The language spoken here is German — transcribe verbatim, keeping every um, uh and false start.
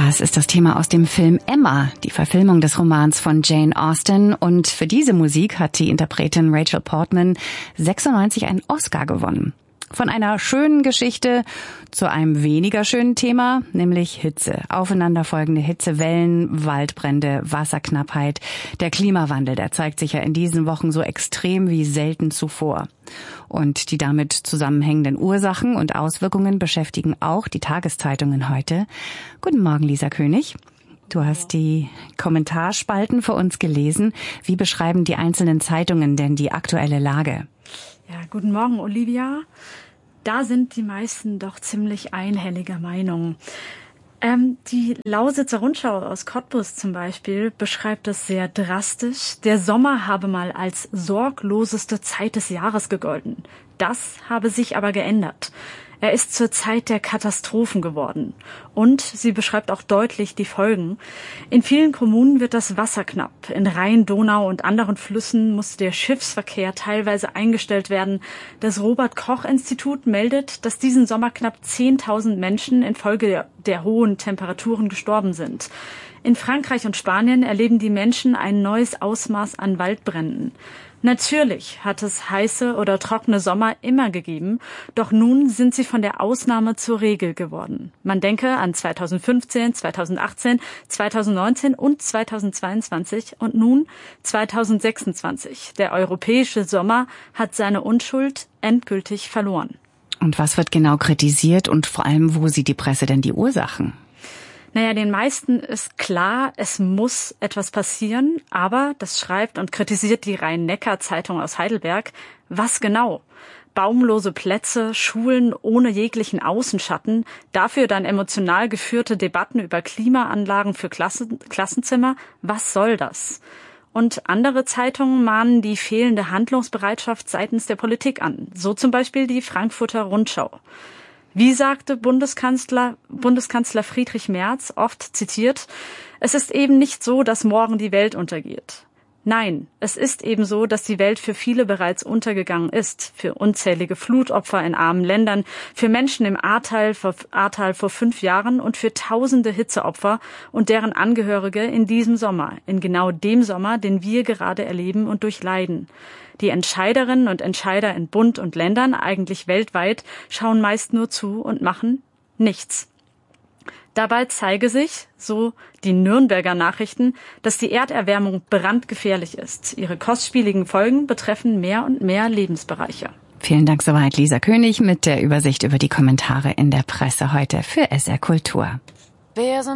Das ist das Thema aus dem Film Emma, die Verfilmung des Romans von Jane Austen. Und für diese Musik hat die Interpretin Rachel Portman sechsundneunzig einen Oscar gewonnen. Von einer schönen Geschichte zu einem weniger schönen Thema, nämlich Hitze. Aufeinanderfolgende Hitzewellen, Waldbrände, Wasserknappheit. Der Klimawandel, der zeigt sich ja in diesen Wochen so extrem wie selten zuvor. Und die damit zusammenhängenden Ursachen und Auswirkungen beschäftigen auch die Tageszeitungen heute. Guten Morgen, Lisa König. Du hast die Kommentarspalten für uns gelesen. Wie beschreiben die einzelnen Zeitungen denn die aktuelle Lage? Ja, guten Morgen, Olivia. Da sind die meisten doch ziemlich einhelliger Meinung. Ähm, die Lausitzer Rundschau aus Cottbus zum Beispiel beschreibt das sehr drastisch. Der Sommer habe mal als sorgloseste Zeit des Jahres gegolten. Das habe sich aber geändert. Er ist zur Zeit der Katastrophen geworden. Und sie beschreibt auch deutlich die Folgen. In vielen Kommunen wird das Wasser knapp. In Rhein, Donau und anderen Flüssen muss der Schiffsverkehr teilweise eingestellt werden. Das Robert-Koch-Institut meldet, dass diesen Sommer knapp zehntausend Menschen infolge der, der hohen Temperaturen gestorben sind. In Frankreich und Spanien erleben die Menschen ein neues Ausmaß an Waldbränden. Natürlich hat es heiße oder trockene Sommer immer gegeben, doch nun sind sie von der Ausnahme zur Regel geworden. Man denke an zweitausendfünfzehn, zweitausendachtzehn, zweitausendneunzehn und zweitausendzweiundzwanzig und nun zweitausendsechsundzwanzig. Der europäische Sommer hat seine Unschuld endgültig verloren. Und was wird genau kritisiert und vor allem, wo sieht die Presse denn die Ursachen? Naja, den meisten ist klar, es muss etwas passieren, aber das schreibt und kritisiert die Rhein-Neckar-Zeitung aus Heidelberg. Was genau? Baumlose Plätze, Schulen ohne jeglichen Außenschatten, dafür dann emotional geführte Debatten über Klimaanlagen für Klassen, Klassenzimmer. Was soll das? Und andere Zeitungen mahnen die fehlende Handlungsbereitschaft seitens der Politik an. So zum Beispiel die Frankfurter Rundschau. Wie sagte Bundeskanzler, Bundeskanzler Friedrich Merz, oft zitiert, es ist eben nicht so, dass morgen die Welt untergeht. Nein, es ist eben so, dass die Welt für viele bereits untergegangen ist. Für unzählige Flutopfer in armen Ländern, für Menschen im Ahrtal vor, Ahrtal vor fünf Jahren und für tausende Hitzeopfer und deren Angehörige in diesem Sommer. In genau dem Sommer, den wir gerade erleben und durchleiden. Die Entscheiderinnen und Entscheider in Bund und Ländern, eigentlich weltweit, schauen meist nur zu und machen nichts. Dabei zeige sich, so die Nürnberger Nachrichten, dass die Erderwärmung brandgefährlich ist. Ihre kostspieligen Folgen betreffen mehr und mehr Lebensbereiche. Vielen Dank soweit, Lisa König, mit der Übersicht über die Kommentare in der Presse heute für S R Kultur.